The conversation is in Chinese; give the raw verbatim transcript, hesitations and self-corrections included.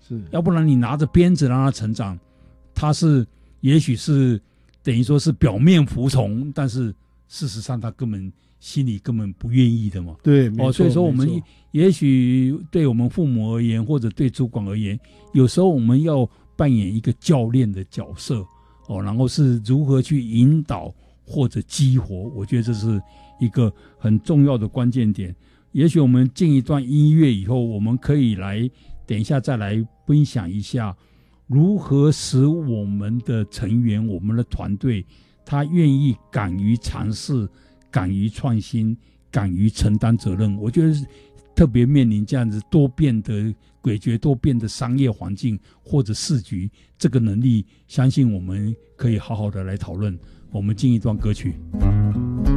是， 要不然你拿着鞭子让他成长，他是也许是等于说是表面服从，但是事实上他根本心里根本不愿意的嘛。 对， 哦，所以说我们也许对我们父母而言，或者对主管而言，有时候我们要扮演一个教练的角色哦，然后是如何去引导或者激活，我觉得这是一个很重要的关键点。也许我们进一段音乐以后，我们可以来等一下再来分享一下如何使我们的成员，我们的团队他愿意敢于尝试，敢于创新，敢于承担责任。我觉得特别面临这样子多变的诡谲多变的商业环境或者市局，这个能力相信我们可以好好的来讨论。我们进一段歌曲。